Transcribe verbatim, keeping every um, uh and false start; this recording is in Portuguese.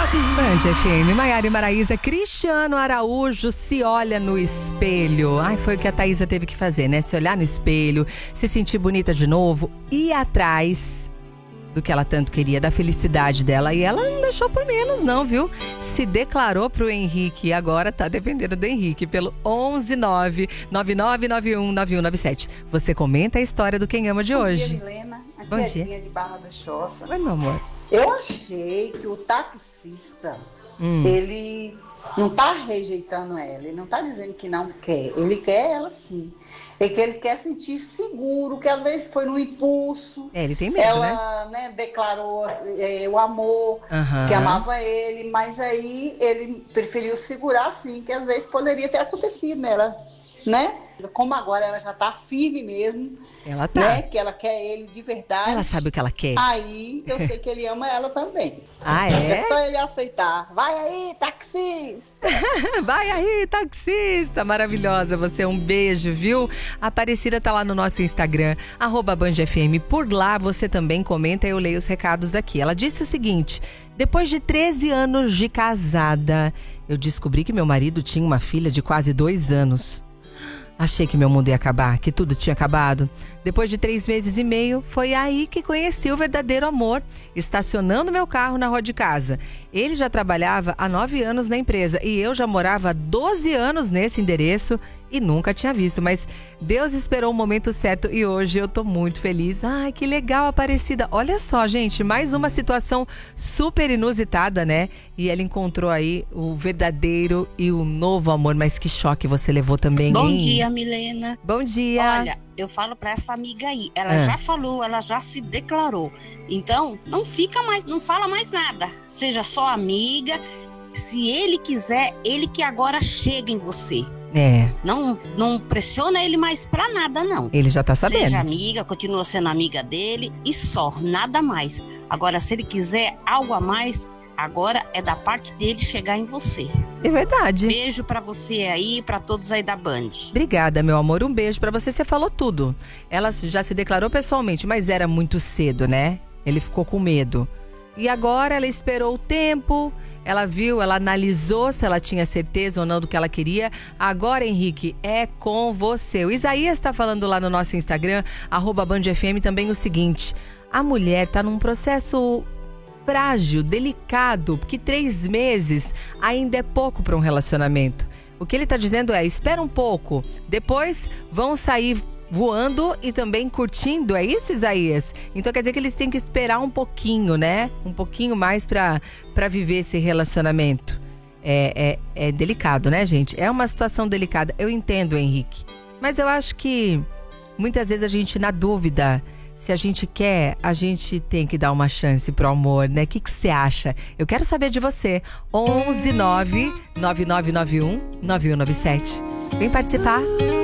Band F M, Maiara e Maraísa. Cristiano Araújo se olha no espelho. Ai, foi o que a Thaísa teve que fazer, né? Se olhar no espelho, se sentir bonita de novo, ir atrás do que ela tanto queria, da felicidade dela. E ela não deixou por menos não, viu? Se declarou pro Henrique e agora tá dependendo do Henrique pelo onze nove nove nove nove um nove um nove sete. Você comenta a história do Quem Ama de Bom hoje. dia, Milena. Aqui Bom é dia. Dinha de Barra da Choça. Oi, meu amor. Eu achei que o taxista, Hum. ele não tá rejeitando ela, ele não tá dizendo que não quer, ele quer ela sim. É que ele quer sentir seguro, que às vezes foi no impulso. É, ele tem medo, ela, né? né, declarou é, o amor, Aham. que amava ele, mas aí ele preferiu segurar sim, que às vezes poderia ter acontecido nela, né? Como agora ela já tá firme mesmo, Ela tá. né? Que ela quer ele de verdade. Ela sabe o que ela quer. Aí eu sei que ele ama ela também. Ah, é? É só ele aceitar. Vai aí, taxista! Vai aí, taxista! Maravilhosa você, um beijo, viu? A Aparecida tá lá no nosso Instagram, arroba Band F M. Por lá você também comenta e eu leio os recados aqui. Ela disse o seguinte: depois de treze anos de casada, eu descobri que meu marido tinha uma filha de quase dois anos. Achei que meu mundo ia acabar, que tudo tinha acabado. Depois de três meses e meio, foi aí que conheci o verdadeiro amor, estacionando meu carro na rua de casa. Ele já trabalhava há nove anos na empresa e eu já morava há doze anos nesse endereço e nunca tinha visto. Mas Deus esperou o momento certo e hoje eu tô muito feliz. Ai, que legal, Aparecida. Olha só, gente, mais uma situação super inusitada, né? E ela encontrou aí o verdadeiro e o novo amor. Mas que choque você levou também, Bom hein? dia, Milena. Bom dia. Olha, eu falo pra essa amiga aí, ela Ah. já falou, ela já se declarou. Então, não fica mais, não fala mais nada. Seja só amiga. Se ele quiser, ele que agora chega em você. É, Não, não pressiona ele mais pra nada, não. ele já tá sabendo. Seja amiga, continua sendo amiga dele e só, nada mais. Agora, se ele quiser algo a mais, agora é da parte dele chegar em você. É verdade. Beijo pra você aí, pra todos aí da Band. Obrigada, meu amor. Um beijo pra você. Você falou tudo. Ela já se declarou pessoalmente, mas era muito cedo, né? Ele ficou com medo. E agora ela esperou o tempo, ela viu, ela analisou se ela tinha certeza ou não do que ela queria. Agora, Henrique, é com você. O Isaías tá falando lá no nosso Instagram, arroba Band F M, também o seguinte: a mulher tá num processo frágil, delicado, porque três meses ainda é pouco para um relacionamento. O que ele tá dizendo é, espera um pouco, depois vão sair voando e também curtindo, é isso, Isaías? Então quer dizer que eles têm que esperar um pouquinho, né? Um pouquinho mais pra, pra viver esse relacionamento. É, é, é delicado, né, gente? É uma situação delicada. Eu entendo, Henrique. Mas eu acho que muitas vezes a gente, na dúvida, se a gente quer, a gente tem que dar uma chance pro amor, né? O que que você acha? Eu quero saber de você. onze nove nove nove nove um nove um nove sete. Vem participar.